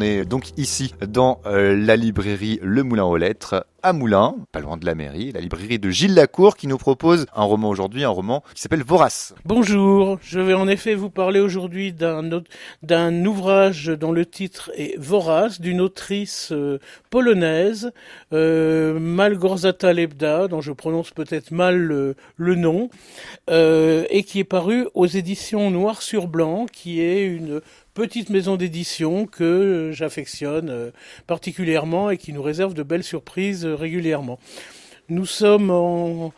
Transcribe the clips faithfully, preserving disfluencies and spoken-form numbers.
est donc ici dans euh, la librairie Le Moulin aux Lettres à Moulins, pas loin de la mairie, la librairie de Gilles Lacour qui nous propose un roman aujourd'hui, un roman qui s'appelle Vorace. Bonjour, je vais en effet vous parler aujourd'hui d'un, autre, d'un ouvrage dont le titre est Vorace, d'une autrice euh, polonaise, euh, Malgorzata Lebda, dont je prononce peut-être mal le, le nom, euh, et qui est paru aux éditions Noir sur Blanc, qui est une petite maison d'édition que j'affectionne particulièrement et qui nous réserve de belles surprises régulièrement. Nous sommes en,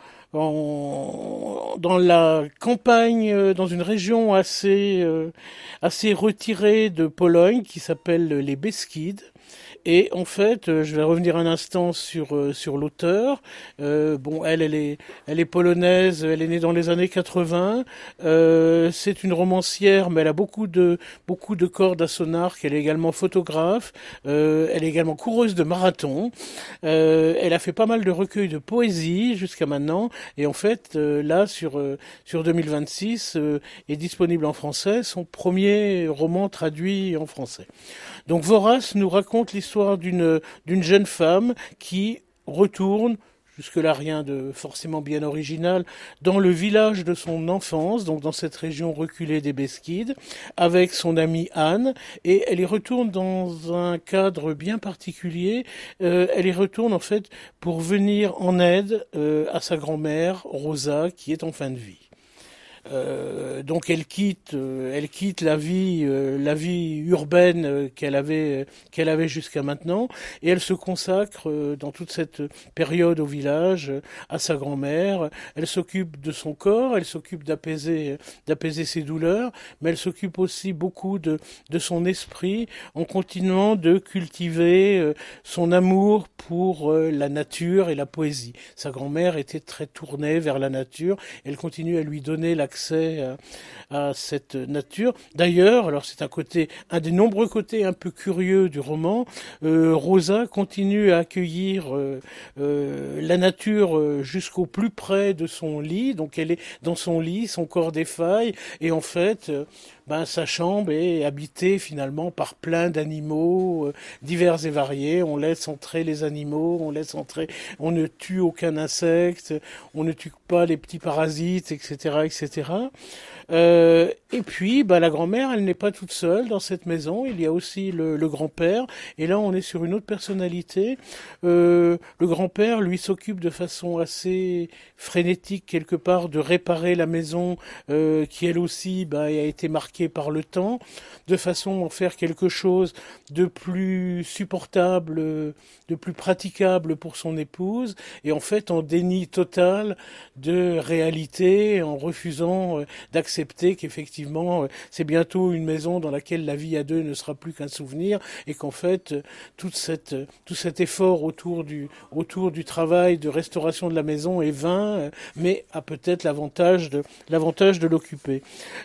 en, dans la campagne, dans une région assez, assez retirée de Pologne qui s'appelle les Beskides. Et en fait, je vais revenir un instant sur sur l'auteur. Euh, bon, elle, elle est, elle est polonaise. Elle est née dans les années quatre-vingts. Euh, c'est une romancière, mais elle a beaucoup de beaucoup de cordes à son arc. Elle est également photographe. Euh, elle est également coureuse de marathon. Euh, elle a fait pas mal de recueils de poésie jusqu'à maintenant. Et en fait, euh, là, sur euh, sur deux mille vingt-six, euh, est disponible en français son premier roman traduit en français. Donc Vorace nous raconte l'histoire d'une d'une jeune femme qui retourne, jusque-là rien de forcément bien original, dans le village de son enfance, donc dans cette région reculée des Beskides, avec son amie Anne, et elle y retourne dans un cadre bien particulier. Euh, elle y retourne en fait pour venir en aide euh, à sa grand-mère Rosa, qui est en fin de vie. Euh, donc elle quitte, euh, elle quitte la vie, euh, la vie urbaine euh, qu'elle avait, euh, qu'elle avait jusqu'à maintenant, et elle se consacre euh, dans toute cette période au village euh, à sa grand-mère. Elle s'occupe de son corps, elle s'occupe d'apaiser, d'apaiser ses douleurs, mais elle s'occupe aussi beaucoup de de son esprit en continuant de cultiver euh, son amour pour euh, la nature et la poésie. Sa grand-mère était très tournée vers la nature. Elle continue à lui donner la accès à, à cette nature. D'ailleurs, alors c'est un côté, un des nombreux côtés un peu curieux du roman, euh, Rosa continue à accueillir euh, euh, la nature jusqu'au plus près de son lit, donc elle est dans son lit, son corps défaille, et en fait, euh, ben, sa chambre est habitée finalement par plein d'animaux euh, divers et variés. On laisse entrer les animaux, on laisse entrer, on ne tue aucun insecte, on ne tue pas les petits parasites, et cetera, et cetera. Euh, et puis, bah, la grand-mère, elle n'est pas toute seule dans cette maison. Il y a aussi le, le grand-père. Et là, on est sur une autre personnalité. Euh, le grand-père, lui, s'occupe de façon assez frénétique, quelque part, de réparer la maison euh, qui, elle aussi, bah, a été marquée par le temps, de façon à en faire quelque chose de plus supportable, de plus praticable pour son épouse. Et en fait, en déni total de réalité, en refusant euh, d'accepter accepter qu'effectivement euh, c'est bientôt une maison dans laquelle la vie à deux ne sera plus qu'un souvenir, et qu'en fait euh, toute cette, euh, tout cet effort autour du, autour du travail de restauration de la maison est vain, euh, mais a peut-être l'avantage de, l'avantage de l'occuper.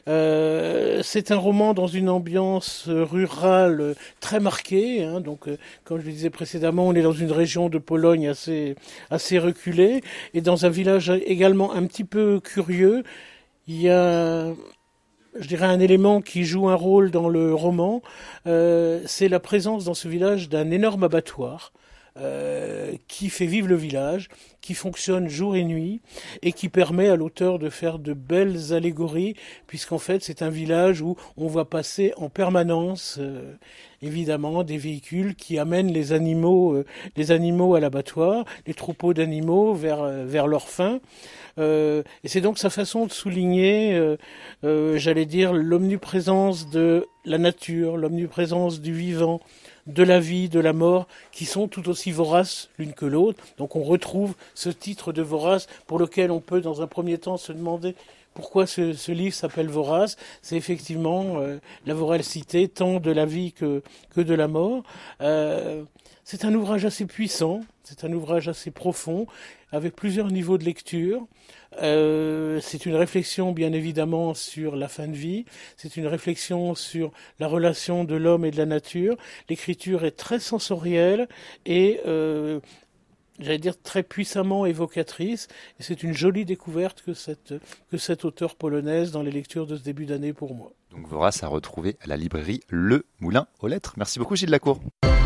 Euh, c'est un roman dans une ambiance rurale euh, très marquée, hein, donc euh, comme je le disais précédemment, on est dans une région de Pologne assez, assez reculée, et dans un village également un petit peu curieux. Il y a, je dirais, un élément qui joue un rôle dans le roman, euh, c'est la présence dans ce village d'un énorme abattoir euh, qui fait vivre le village, qui fonctionne jour et nuit et qui permet à l'auteur de faire de belles allégories, puisqu'en fait c'est un village où on voit passer en permanence euh, évidemment des véhicules qui amènent les animaux, euh, les animaux à l'abattoir, les troupeaux d'animaux vers, euh, vers leur fin. Euh, et c'est donc sa façon de souligner, euh, euh, j'allais dire, l'omniprésence de la nature, l'omniprésence du vivant, de la vie, de la mort, qui sont tout aussi voraces l'une que l'autre. Donc on retrouve ce titre de Vorace, pour lequel on peut dans un premier temps se demander pourquoi ce, ce livre s'appelle Vorace. C'est effectivement euh, la voracité tant de la vie que, que de la mort. Euh, c'est un ouvrage assez puissant, c'est un ouvrage assez profond, avec plusieurs niveaux de lecture. Euh, c'est une réflexion bien évidemment sur la fin de vie, c'est une réflexion sur la relation de l'homme et de la nature. L'écriture est très sensorielle et euh, j'allais dire très puissamment évocatrice, et c'est une jolie découverte que cette, que cette auteure polonaise dans les lectures de ce début d'année pour moi. Donc Vorace à retrouver à la librairie Le Moulin aux Lettres. Merci beaucoup Gilles Lacour.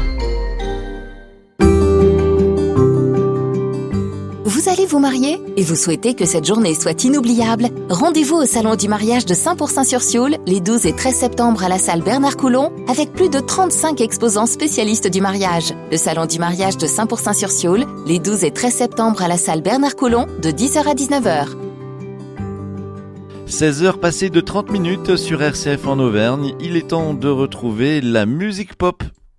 Vous allez vous marier et vous souhaitez que cette journée soit inoubliable? Rendez-vous au Salon du mariage de Saint-Pourçain-sur-Sioule les douze et treize septembre à la salle Bernard Coulon avec plus de trente-cinq exposants spécialistes du mariage. Le Salon du mariage de Saint-Pourçain-sur-Sioule les douze et treize septembre à la salle Bernard Coulon de dix heures à dix-neuf heures. seize heures passées de trente minutes sur R C F en Auvergne, il est temps de retrouver la musique pop.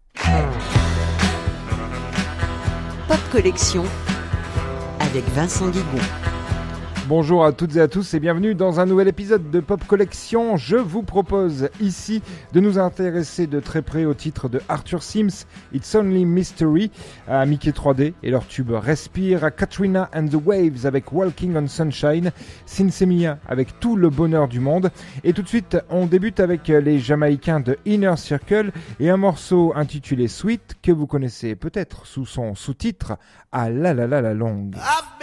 Pop Collection avec Vincent Guigon. Bonjour à toutes et à tous et bienvenue dans un nouvel épisode de Pop Collection. Je vous propose ici de nous intéresser de très près au titre de Arthur Sims, It's Only Mystery, à Mickey trois D et leur tube Respire, à Katrina and the Waves avec Walking on Sunshine, Sinsemilla avec Tout le bonheur du monde. Et tout de suite, on débute avec les Jamaïcains de Inner Circle et un morceau intitulé Sweet que vous connaissez peut-être sous son sous-titre à la la la la longue.